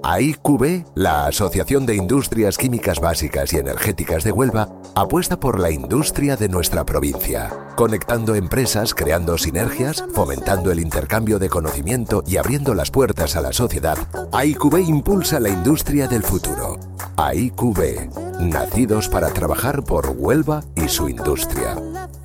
AIQB, la Asociación de Industrias Químicas Básicas y Energéticas de Huelva, apuesta por la industria de nuestra provincia, conectando empresas, creando sinergias, fomentando el intercambio de conocimiento y abriendo las puertas a la sociedad. AIQB impulsa la industria del futuro. AIQB, nacidos para trabajar por Huelva y su industria.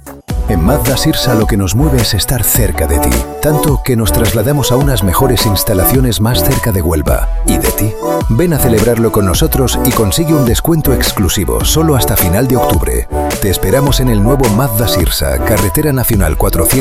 En Mazda Sirsa lo que nos mueve es estar cerca de ti, tanto que nos trasladamos a unas mejores instalaciones más cerca de Huelva. ¿Y de ti? Ven a celebrarlo con nosotros y consigue un descuento exclusivo solo hasta final de octubre. Te esperamos en el nuevo Mazda Sirsa, Carretera Nacional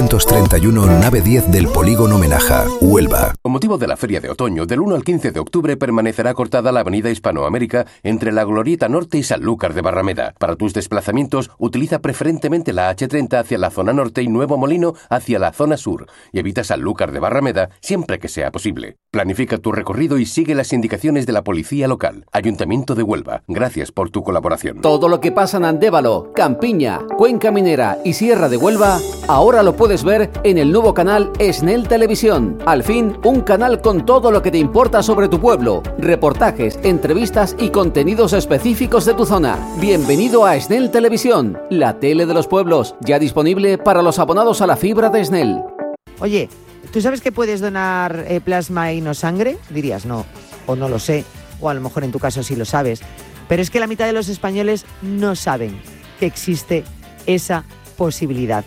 431, nave 10 del Polígono Menaja, Huelva. Con motivo de la Feria de Otoño, del 1 al 15 de octubre permanecerá cortada la avenida Hispanoamérica entre la Glorieta Norte y Sanlúcar de Barrameda. Para tus desplazamientos, utiliza preferentemente la H30 hacia la zona norte y Nuevo Molino hacia la zona sur, y evita Sanlúcar de Barrameda siempre que sea posible. Planifica tu recorrido y sigue las indicaciones de la policía local. Ayuntamiento de Huelva, gracias por tu colaboración. Todo lo que pasa en Andévalo, Campiña, Cuenca Minera y Sierra de Huelva, ahora lo puedes ver en el nuevo canal SNEL Televisión. Al fin, un canal con todo lo que te importa sobre tu pueblo. Reportajes, entrevistas y contenidos específicos de tu zona. Bienvenido a SNEL Televisión, la tele de los pueblos, ya disponible para los abonados a la fibra de SNEL. Oye, ¿tú sabes que puedes donar plasma y no sangre? Dirías no, o no lo sé, o a lo mejor en tu caso sí lo sabes. Pero es que la mitad de los españoles no saben que existe esa posibilidad.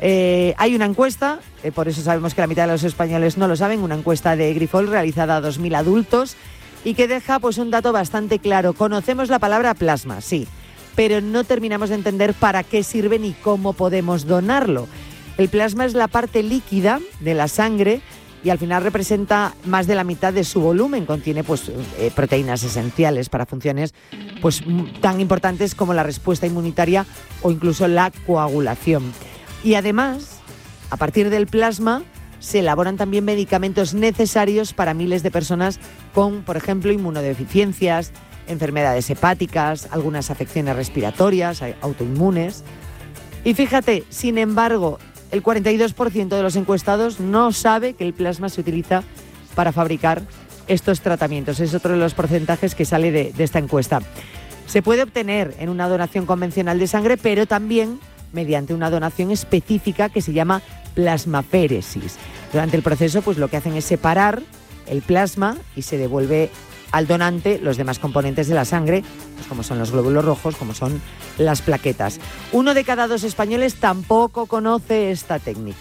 Hay una encuesta, por eso sabemos que la mitad de los españoles no lo saben, una encuesta de Grifol realizada a 2.000 adultos y que deja pues un dato bastante claro. Conocemos la palabra plasma, sí, pero no terminamos de entender para qué sirve ni cómo podemos donarlo. El plasma es la parte líquida de la sangre y al final representa más de la mitad de su volumen. Contiene proteínas esenciales para funciones pues tan importantes como la respuesta inmunitaria o incluso la coagulación. Y además, a partir del plasma se elaboran también medicamentos necesarios para miles de personas con, por ejemplo, inmunodeficiencias, enfermedades hepáticas, algunas afecciones respiratorias, autoinmunes. Y fíjate, sin embargo, el 42% de los encuestados no sabe que el plasma se utiliza para fabricar estos tratamientos. Es otro de los porcentajes que sale de esta encuesta. Se puede obtener en una donación convencional de sangre, pero también mediante una donación específica que se llama plasmaféresis. Durante el proceso, pues lo que hacen es separar el plasma y se devuelve al donante los demás componentes de la sangre, pues como son los glóbulos rojos, como son las plaquetas. 1 de cada 2 españoles tampoco conoce esta técnica.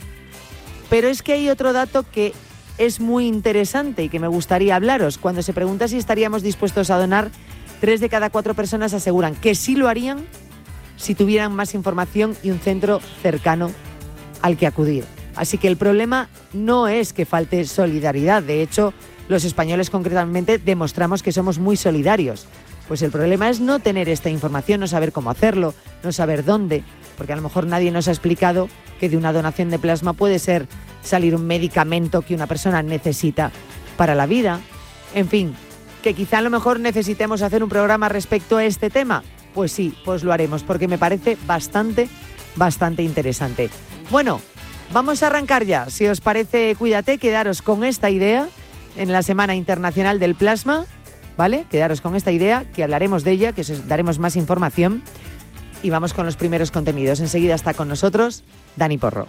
Pero es que hay otro dato que es muy interesante y que me gustaría hablaros. Cuando se pregunta si estaríamos dispuestos a donar, 3 de cada 4 personas aseguran que sí lo harían si tuvieran más información y un centro cercano al que acudir. Así que el problema no es que falte solidaridad. De hecho, los españoles concretamente demostramos que somos muy solidarios. Pues el problema es no tener esta información, no saber cómo hacerlo, no saber dónde, porque a lo mejor nadie nos ha explicado que de una donación de plasma puede salir un medicamento que una persona necesita para la vida. En fin, que quizá a lo mejor necesitemos hacer un programa respecto a este tema. Pues sí, pues lo haremos, porque me parece bastante interesante. Bueno, vamos a arrancar ya. Si os parece, cuídate, quedaros con esta idea en la Semana Internacional del Plasma, ¿vale? Quedaros con esta idea, que hablaremos de ella, que os daremos más información y vamos con los primeros contenidos. Enseguida está con nosotros Dani Porro.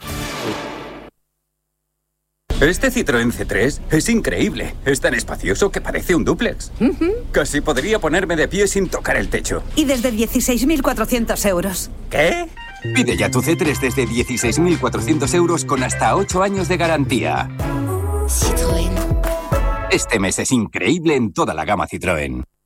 Este Citroën C3 es increíble. Es tan espacioso que parece un dúplex. Casi podría ponerme de pie sin tocar el techo. Y desde 16.400 euros. ¿Qué? Pide ya tu C3 desde 16.400 euros con hasta 8 años de garantía. Citroën. Este mes es increíble en toda la gama Citroën.